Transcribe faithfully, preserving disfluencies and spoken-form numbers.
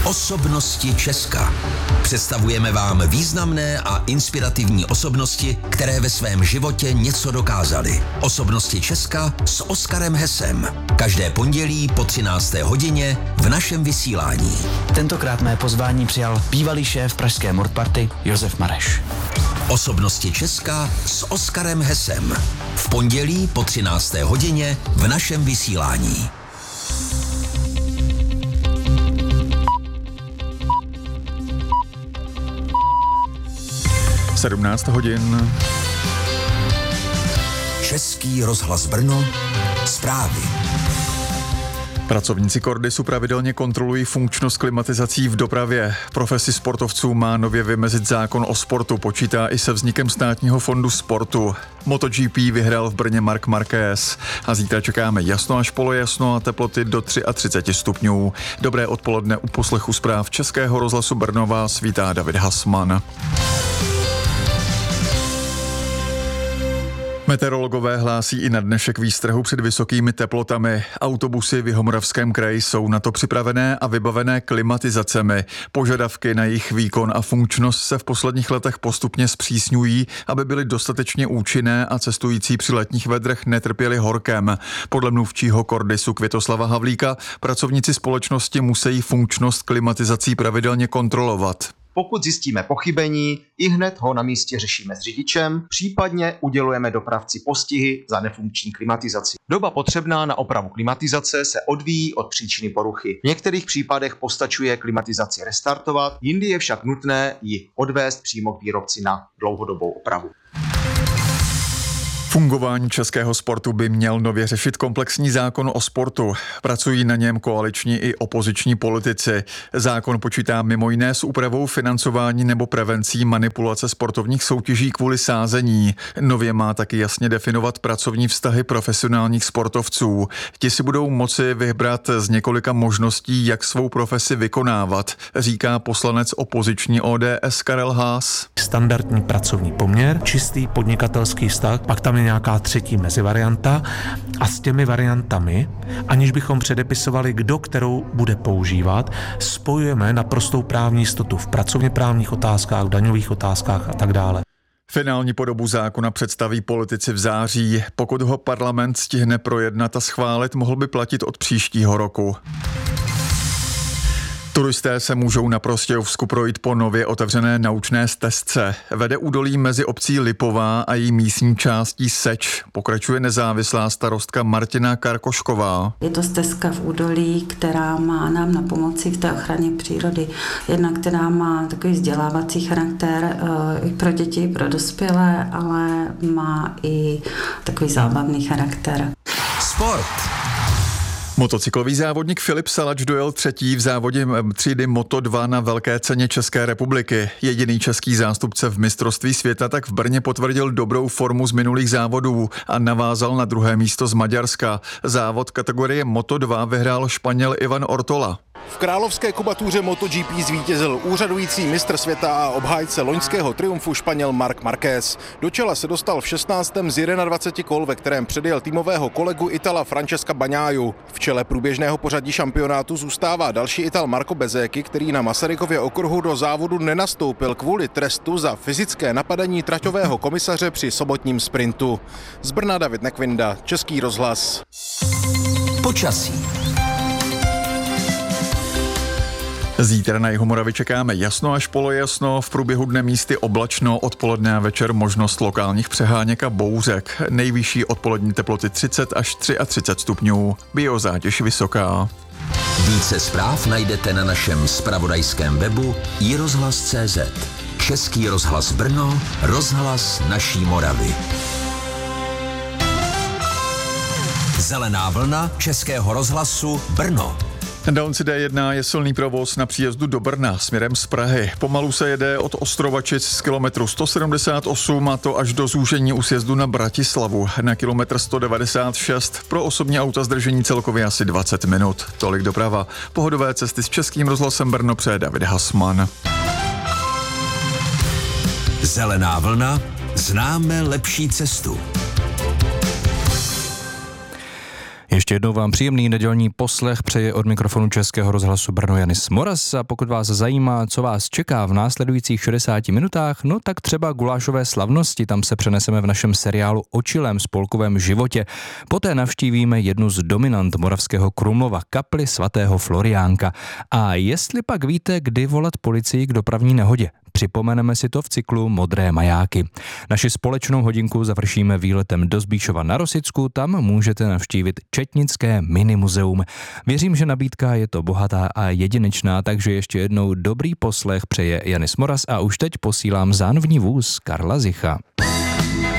Osobnosti Česka. Představujeme vám významné a inspirativní osobnosti, které ve svém životě něco dokázaly. Osobnosti Česka s Oskarem Hesem. Každé pondělí po třinácté hodině v našem vysílání. Tentokrát mé pozvání přijal bývalý šéf pražské Mordparty Josef Mareš. Osobnosti Česka s Oskarem Hesem. V pondělí po třinácté hodině v našem vysílání. sedmnáct hodin. Český rozhlas Brno. Zprávy. Pracovníci Kordisu pravidelně kontrolují funkčnost klimatizací v dopravě. Profesi sportovců má nově vymezit zákon o sportu, počítá i se vznikem státního fondu sportu. MotoGP vyhrál v Brně Marc Marquez a zítra čekáme jasno až polojasno a teploty do třicet tři stupňů. Dobré odpoledne, u poslechu zpráv Českého rozhlasu Brno vás vítá David Hasman. Meteorologové hlásí i na dnešek výstrahu před vysokými teplotami. Autobusy v Jihomoravském kraji jsou na to připravené a vybavené klimatizacemi. Požadavky na jejich výkon a funkčnost se v posledních letech postupně zpřísňují, aby byly dostatečně účinné a cestující při letních vedrech netrpěli horkem. Podle mluvčího Kordisu Květoslava Havlíka pracovníci společnosti musí funkčnost klimatizací pravidelně kontrolovat. Pokud zjistíme pochybení, ihned ho na místě řešíme s řidičem, případně udělujeme dopravci postihy za nefunkční klimatizaci. Doba potřebná na opravu klimatizace se odvíjí od příčiny poruchy. V některých případech postačuje klimatizaci restartovat, jindy je však nutné ji odvést přímo k výrobci na dlouhodobou opravu. Fungování českého sportu by měl nově řešit komplexní zákon o sportu. Pracují na něm koaliční i opoziční politici. Zákon počítá mimo jiné s úpravou financování nebo prevencí manipulace sportovních soutěží kvůli sázení. Nově má taky jasně definovat pracovní vztahy profesionálních sportovců. Ti si budou moci vybrat z několika možností, jak svou profesi vykonávat, říká poslanec opoziční O D S Karel Haas. Standardní pracovní poměr, čistý podnikatelský vztah, pak tam je nějaká třetí mezivarianta a s těmi variantami, aniž bychom předepisovali, kdo kterou bude používat, spojujeme naprostou právní jistotu v pracovně právních otázkách, v daňových otázkách a tak dále. Finální podobu zákona představí politici v září. Pokud ho parlament stihne projednat a schválit, mohl by platit od příštího roku. Turisté se můžou na Prostějovsku projít po nově otevřené naučné stezce. Vede údolí mezi obcí Lipová a její místní částí Seč. Pokračuje nezávislá starostka Martina Karkošková. Je to stezka v údolí, která má nám na pomoci v té ochraně přírody. Jedna, která má takový vzdělávací charakter i pro děti, i pro dospělé, ale má i takový zábavný charakter. Sport. Motocyklový závodník Filip Salač dojel třetí v závodě třídy Moto dva na Velké ceně České republiky. Jediný český zástupce v mistrovství světa tak v Brně potvrdil dobrou formu z minulých závodů a navázal na druhé místo z Maďarska. Závod kategorie Moto dva vyhrál Španěl Ivan Ortola. V královské kubatuře MotoGP zvítězil úřadující mistr světa a obhájce loňského triumfu Španěl Marc Marquez. Do čela se dostal v šestnáctém z dvaceti jedna kol, ve kterém předjel týmového kolegu Itala Francesca Bagnáju. V čele průběžného pořadí šampionátu zůstává další Ital Marco Bezzecchi, který na Masarykově okruhu do závodu nenastoupil kvůli trestu za fyzické napadení traťového komisaře při sobotním sprintu. Z Brna David Nekvinda, Český rozhlas. Počasí. Zítra na Jihomoravě čekáme jasno až polojasno, v průběhu dne místy oblačno, odpoledne a večer možnost lokálních přeháněk a bouřek. Nejvyšší odpolední teploty třicet až třicet tři stupňů, biozátěž vysoká. Více zpráv najdete na našem zpravodajském webu i rozhlas tečka cé zet. Český rozhlas Brno, rozhlas naší Moravy. Zelená vlna Českého rozhlasu Brno. Dálnici D jedna je silný provoz na příjezdu do Brna směrem z Prahy. Pomalu se jede od Ostrovačic z kilometru sto sedmdesát osm a to až do zúžení u sjezdu na Bratislavu na kilometr sto devadesát šest. Pro osobní auta zdržení celkově asi dvacet minut. Tolik doprava. Pohodové cesty s Českým rozhlasem Brno přeje David Hasman. Zelená vlna. Známe lepší cestu. Ještě jednou vám příjemný nedělní poslech přeje od mikrofonu Českého rozhlasu Brno Janis Moras a pokud vás zajímá, co vás čeká v následujících šedesáti minutách, no tak třeba gulášové slavnosti, tam se přeneseme v našem seriálu o čilém spolkovém životě. Poté navštívíme jednu z dominant Moravského Krumlova, kapli svatého Floriánka. A jestli pak víte, kdy volat policii k dopravní nehodě, připomeneme si to v cyklu Modré majáky. Naši společnou hodinku završíme výletem do Zbíšova na Rosicku, tam můžete navštívit Četnické minimuzeum. Věřím, že nabídka je to bohatá a jedinečná, takže ještě jednou dobrý poslech přeje Janis Moras a už teď posílám zánovní vůz Karla Zicha.